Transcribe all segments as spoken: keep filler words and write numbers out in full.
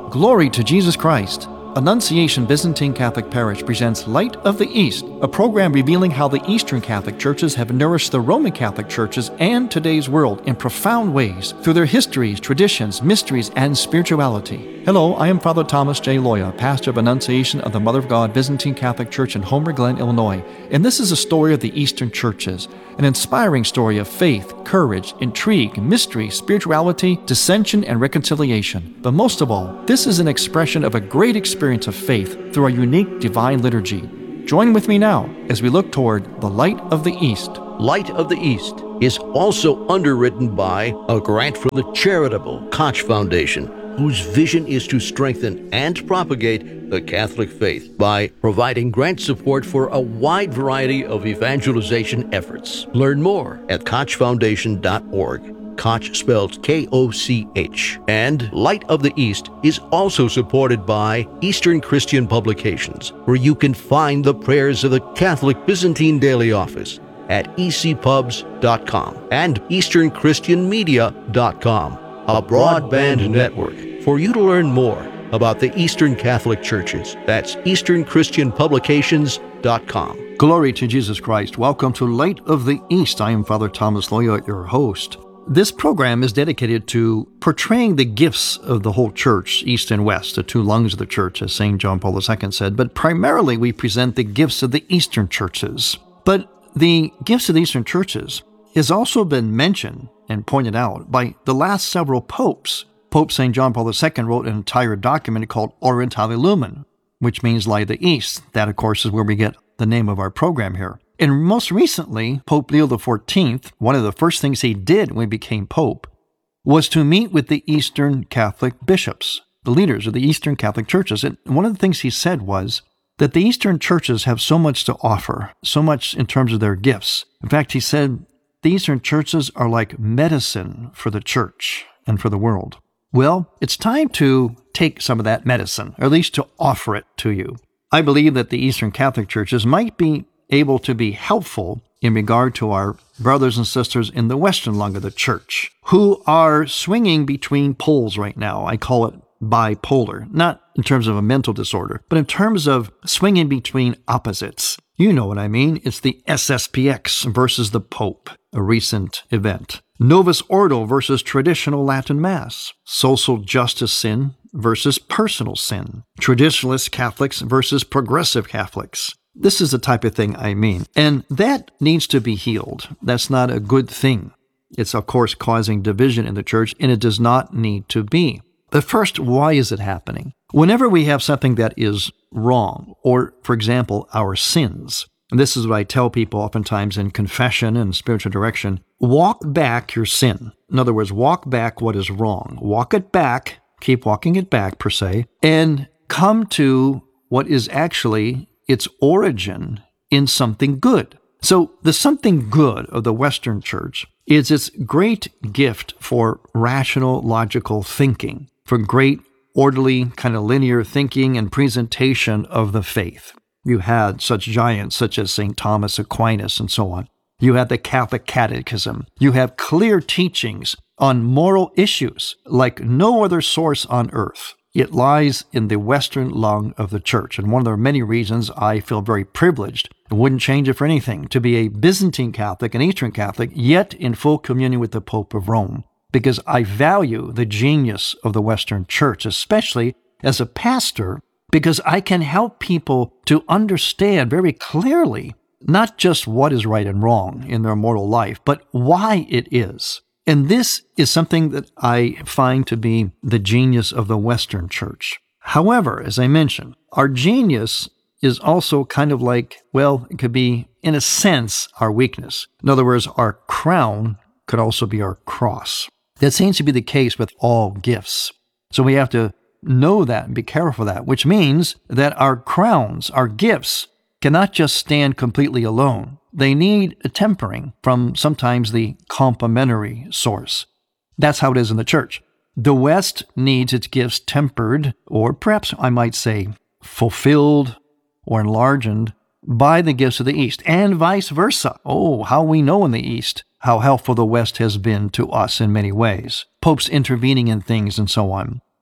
Glory to Jesus Christ. Annunciation Byzantine Catholic Parish presents Light of the East, a program revealing how the Eastern Catholic churches have nourished the Roman Catholic churches and today's world in profound ways through their histories, traditions, mysteries, and spirituality. Hello, I am Father Thomas J. Loya, pastor of Annunciation of the Mother of God Byzantine Catholic Church in Homer Glen, Illinois, and this is a story of the Eastern churches, an inspiring story of faith, courage, intrigue, mystery, spirituality, dissension, and reconciliation. But most of all, this is an expression of a great experience of faith through a unique divine liturgy. Join with me now as we look toward the Light of the East. Light of the East is also underwritten by a grant from the charitable Koch Foundation, whose vision is to strengthen and propagate the Catholic faith by providing grant support for a wide variety of evangelization efforts. Learn more at koch foundation dot org. Koch spelled K O C H. And Light of the East is also supported by Eastern Christian Publications, where you can find the prayers of the Catholic Byzantine Daily Office at e c pubs dot com and eastern christian media dot com, a broadband network for you to learn more about the Eastern Catholic churches. That's eastern christian publications dot com. Glory to Jesus Christ. Welcome to Light of the East. I am Father Thomas Loya, your host. This program is dedicated to portraying the gifts of the whole church, East and West, the two lungs of the church, as Saint John Paul the Second said, but primarily we present the gifts of the Eastern churches. But the gifts of the Eastern churches has also been mentioned and pointed out by the last several popes. Pope Saint John Paul the Second wrote an entire document called Orientale Lumen, which means Light of the East. That, of course, is where we get the name of our program here. And most recently, Pope Leo the Fourteenth, one of the first things he did when he became Pope was to meet with the Eastern Catholic bishops, the leaders of the Eastern Catholic churches. And one of the things he said was that the Eastern churches have so much to offer, so much in terms of their gifts. In fact, he said the Eastern churches are like medicine for the church and for the world. Well, it's time to take some of that medicine, or at least to offer it to you. I believe that the Eastern Catholic churches might be able to be helpful in regard to our brothers and sisters in the Western lung of the church, who are swinging between poles right now. I call it bipolar, not in terms of a mental disorder, but in terms of swinging between opposites. You know what I mean. It's the S S P X versus the Pope, a recent event. Novus Ordo versus traditional Latin Mass. Social justice sin versus personal sin. Traditionalist Catholics versus progressive Catholics. This is the type of thing I mean. And that needs to be healed. That's not a good thing. It's, of course, causing division in the church, and it does not need to be. But first, why is it happening? Whenever we have something that is wrong, or, for example, our sins, and this is what I tell people oftentimes in confession and spiritual direction, walk back your sin. In other words, walk back what is wrong. Walk it back, keep walking it back, per se, and come to what is actually its origin in something good. So the something good of the Western Church is its great gift for rational, logical thinking, for great, orderly, kind of linear thinking and presentation of the faith. You had such giants such as Saint Thomas Aquinas and so on. You had the Catholic Catechism. You have clear teachings on moral issues like no other source on earth. It lies in the Western lung of the church. And one of the many reasons I feel very privileged, and wouldn't change it for anything, to be a Byzantine Catholic, an Eastern Catholic, yet in full communion with the Pope of Rome, because I value the genius of the Western church, especially as a pastor, because I can help people to understand very clearly not just what is right and wrong in their mortal life, but why it is. And this is something that I find to be the genius of the Western Church. However, as I mentioned, our genius is also kind of like, well, it could be, in a sense, our weakness. In other words, our crown could also be our cross. That seems to be the case with all gifts. So we have to know that and be careful of that, which means that our crowns, our gifts, cannot just stand completely alone. They need a tempering from sometimes the complementary source. That's how it is in the church. The West needs its gifts tempered, or perhaps I might say fulfilled or enlarged by the gifts of the East, and vice versa. Oh, how we know in the East how helpful the West has been to us in many ways. Popes intervening in things and so on.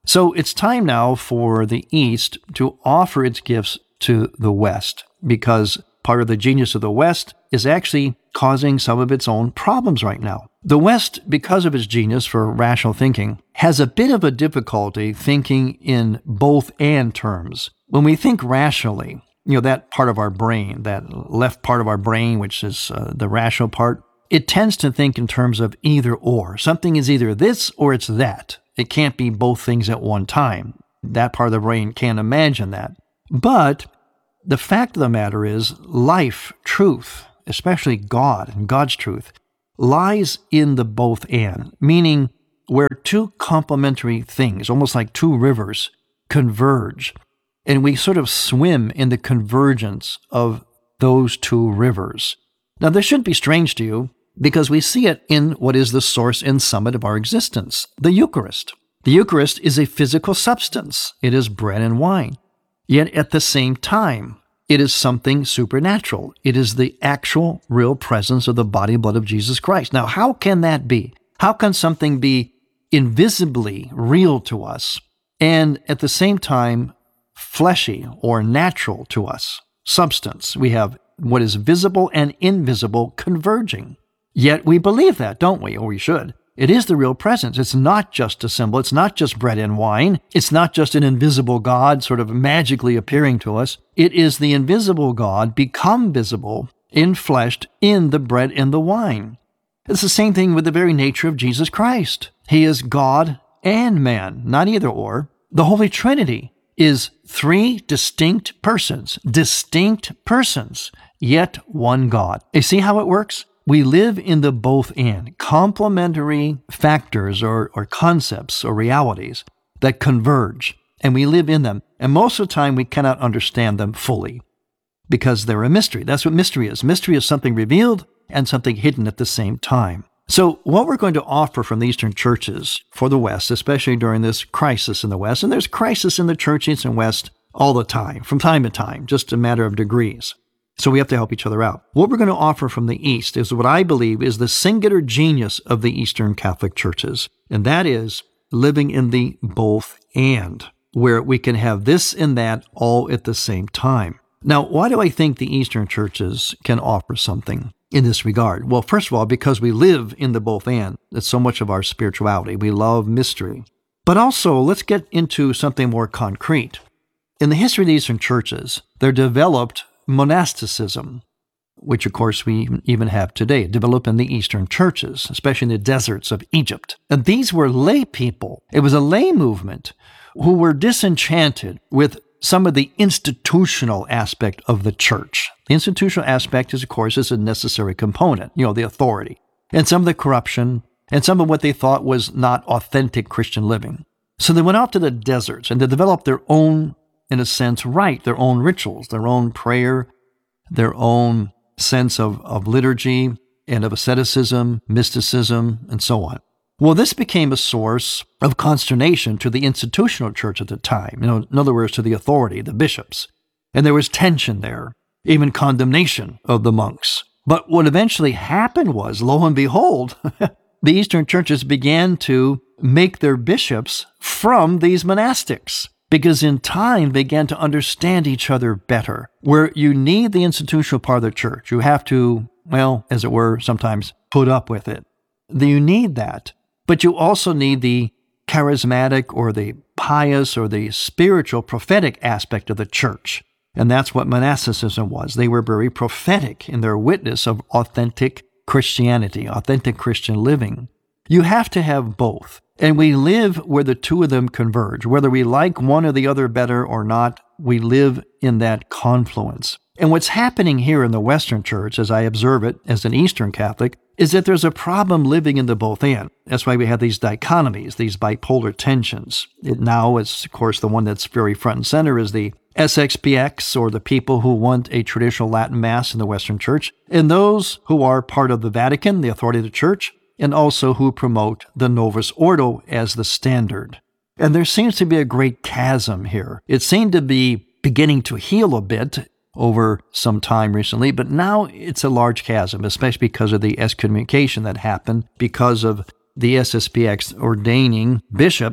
So it's time now for the East to offer its gifts to the West, because part of the genius of the West is actually causing some of its own problems right now. The West, because of its genius for rational thinking, has a bit of a difficulty thinking in both and terms. When we think rationally, you know, that part of our brain, that left part of our brain, which is uh, the rational part, it tends to think in terms of either or. Something is either this or it's that. It can't be both things at one time. That part of the brain can't imagine that. But the fact of the matter is, life, truth, especially God and God's truth, lies in the both and, meaning where two complementary things, almost like two rivers, converge, and we sort of swim in the convergence of those two rivers. Now, this shouldn't be strange to you, because we see it in what is the source and summit of our existence, the Eucharist. The Eucharist is a physical substance. It is bread and wine. Yet at the same time, it is something supernatural. It is the actual, real presence of the body and blood of Jesus Christ. Now, how can that be? How can something be invisibly real to us and at the same time fleshy or natural to us? Substance. We have what is visible and invisible converging. Yet we believe that, don't we? Or we should. It is the real presence. It's not just a symbol. It's not just bread and wine. It's not just an invisible God sort of magically appearing to us. It is the invisible God become visible, infleshed in the bread and the wine. It's the same thing with the very nature of Jesus Christ. He is God and man, not either or. The Holy Trinity is three distinct persons, distinct persons, yet one God. You see how it works? We live in the both and, complementary factors or, or concepts or realities that converge, and we live in them. And most of the time, we cannot understand them fully because they're a mystery. That's what mystery is. Mystery is something revealed and something hidden at the same time. So what we're going to offer from the Eastern churches for the West, especially during this crisis in the West, and there's crisis in the church East and West all the time, from time to time, just a matter of degrees. So we have to help each other out. What we're going to offer from the East is what I believe is the singular genius of the Eastern Catholic churches, and that is living in the both and, where we can have this and that all at the same time. Now, why do I think the Eastern churches can offer something in this regard? Well, first of all, because we live in the both and. That's so much of our spirituality. We love mystery. But also, let's get into something more concrete. In the history of the Eastern churches, there developed monasticism, which of course we even have today, developed in the Eastern churches, especially in the deserts of Egypt. And these were lay people. It was a lay movement who were disenchanted with some of the institutional aspect of the church. The institutional aspect is, of course, is a necessary component, you know, the authority, and some of the corruption, and some of what they thought was not authentic Christian living. So they went out to the deserts and they developed their own, in a sense, rite, their own rituals, their own prayer, their own sense of, of liturgy and of asceticism, mysticism, and so on. Well, this became a source of consternation to the institutional church at the time, you know, in other words, to the authority, the bishops. And there was tension there, even condemnation of the monks. But what eventually happened was, lo and behold, the Eastern churches began to make their bishops from these monastics, because in time they began to understand each other better. Where you need the institutional part of the church, you have to, well, as it were, sometimes put up with it. You need that. But you also need the charismatic or the pious or the spiritual prophetic aspect of the church. And that's what monasticism was. They were very prophetic in their witness of authentic Christianity, authentic Christian living. You have to have both. And we live where the two of them converge. Whether we like one or the other better or not, we live in that confluence. And what's happening here in the Western Church, as I observe it as an Eastern Catholic, is that there's a problem living in the both and. That's why we have these dichotomies, these bipolar tensions. It now is, of course, the one that's very front and center is the S X P X, or the people who want a traditional Latin Mass in the Western Church, and those who are part of the Vatican, the authority of the Church, and also who promote the Novus Ordo as the standard. And there seems to be a great chasm here. It seemed to be beginning to heal a bit over some time recently, but now it's a large chasm, especially because of the excommunication that happened because of the S S P X ordaining bishops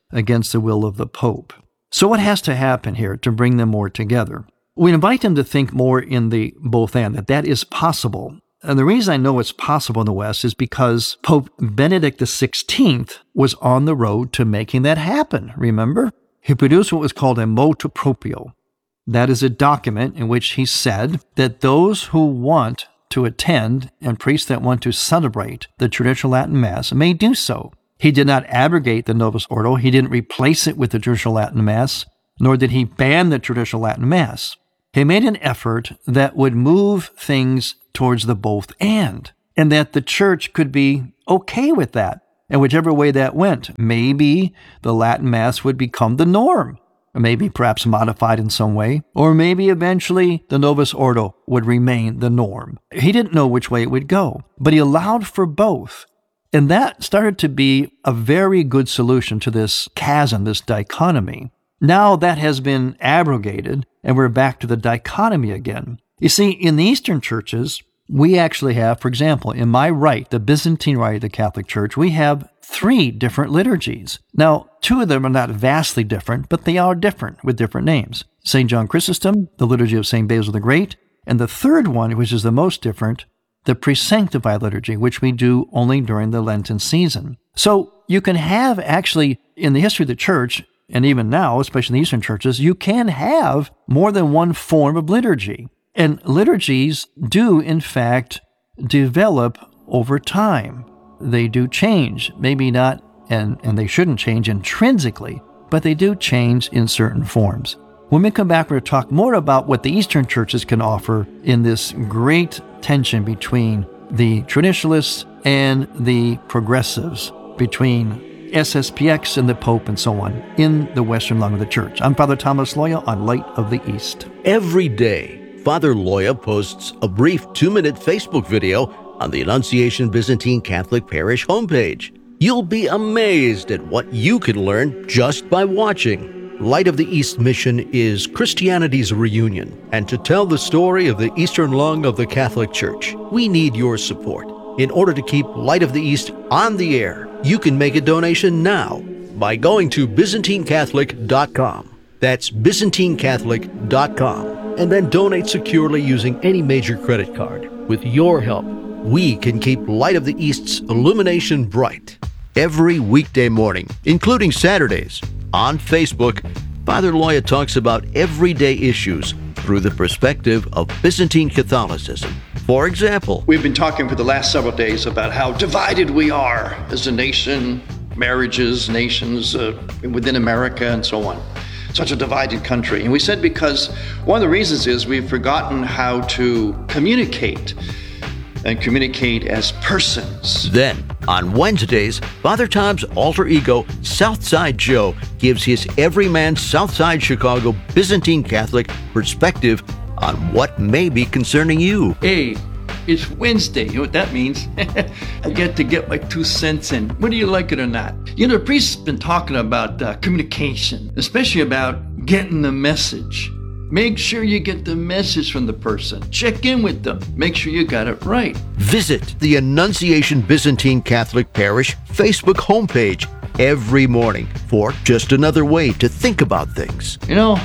against the will of the Pope. So what has to happen here to bring them more together? We invite them to think more in the both and, that that is possible. And the reason I know it's possible in the West is because Pope Benedict the sixteenth was on the road to making that happen, remember? He produced what was called a motu proprio. That is a document in which he said that those who want to attend and priests that want to celebrate the traditional Latin Mass may do so. He did not abrogate the Novus Ordo. He didn't replace it with the traditional Latin Mass, nor did he ban the traditional Latin Mass. He made an effort that would move things towards the both and, and that the church could be okay with that. And whichever way that went, maybe the Latin Mass would become the norm, or maybe perhaps modified in some way, or maybe eventually the Novus Ordo would remain the norm. He didn't know which way it would go, but he allowed for both. And that started to be a very good solution to this chasm, this dichotomy. Now that has been abrogated, and we're back to the dichotomy again. You see, in the Eastern churches, we actually have, for example, in my rite, the Byzantine Rite of the Catholic Church, we have three different liturgies. Now, two of them are not vastly different, but they are different with different names. Saint John Chrysostom, the liturgy of Saint Basil the Great, and the third one, which is the most different, the Presanctified liturgy, which we do only during the Lenten season. So you can have actually, in the history of the church, and even now, especially in the Eastern churches, you can have more than one form of liturgy. And liturgies do, in fact, develop over time. They do change, maybe not, and, and they shouldn't change intrinsically, but they do change in certain forms. When we come back, we're going to talk more about what the Eastern churches can offer in this great tension between the traditionalists and the progressives, between S S P X and the Pope and so on, in the Western lung of the Church. I'm Father Thomas Loya on Light of the East. Every day, Father Loya posts a brief two-minute Facebook video on the Annunciation Byzantine Catholic Parish homepage. You'll be amazed at what you can learn just by watching. Light of the East mission is Christianity's reunion, and to tell the story of the Eastern lung of the Catholic Church, we need your support. In order to keep Light of the East on the air, you can make a donation now by going to Byzantine Catholic dot com. That's Byzantine Catholic dot com. And then donate securely using any major credit card. With your help, we can keep Light of the East's illumination bright. Every weekday morning, including Saturdays, on Facebook, Father Loya talks about everyday issues through the perspective of Byzantine Catholicism. For example, we've been talking for the last several days about how divided we are as a nation, marriages, nations uh, within America, and so on. Such a divided country. And we said because one of the reasons is we've forgotten how to communicate and communicate as persons. Then, on Wednesdays, Father Tom's alter ego, Southside Joe, gives his everyman Southside Chicago Byzantine Catholic perspective on what may be concerning you. Hey, it's Wednesday. You know what that means? I get to get my two cents in, whether you like it or not. You know, the priest's been talking about uh, communication, especially about getting the message. Make sure you get the message from the person. Check in with them. Make sure you got it right. Visit the Annunciation Byzantine Catholic Parish Facebook homepage every morning for just another way to think about things. You know,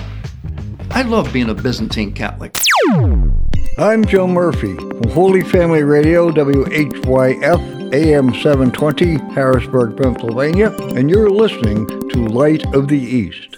I love being a Byzantine Catholic. I'm Joe Murphy from Holy Family Radio, W H Y F, A M seven twenty, Harrisburg, Pennsylvania, and you're listening to Light of the East.